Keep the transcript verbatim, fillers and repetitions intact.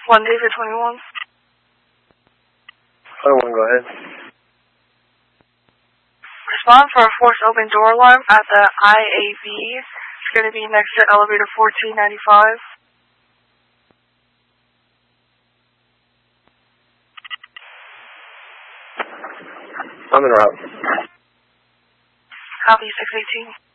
one David twenty-one. twenty-one, go ahead. Respond for a forced open door alarm at the I A B. It's going to be next to elevator fourteen ninety-five. I'm en route. Copy six eighteen.